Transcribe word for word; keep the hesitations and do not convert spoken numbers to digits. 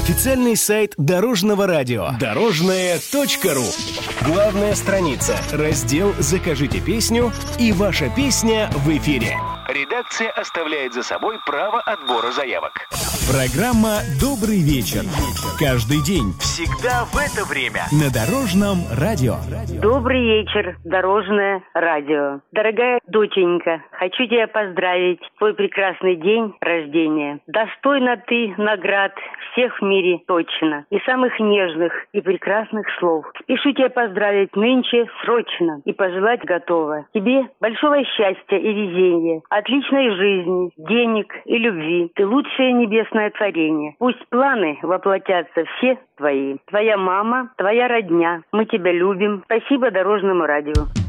Официальный сайт Дорожного радио. Дорожное точка ру. Главная страница. Раздел «Закажите песню» и ваша песня в эфире. Редакция оставляет за собой право отбора заявок. Программа «Добрый вечер». Каждый день. Всегда в это время. На Дорожном радио. Добрый вечер, Дорожное радио. Дорогая доченька, хочу тебя поздравить в твой прекрасный день рождения. Достойна ты наград всех в мире точно. И самых нежных и прекрасных слов. Спешу тебя поздравить нынче срочно. И пожелать готова тебе большого счастья и везения. Отличной жизни, денег и любви. Ты лучшее небесное творение. Пусть планы воплотятся все твои. Твоя мама, твоя родня. Мы тебя любим. Спасибо Дорожному радио.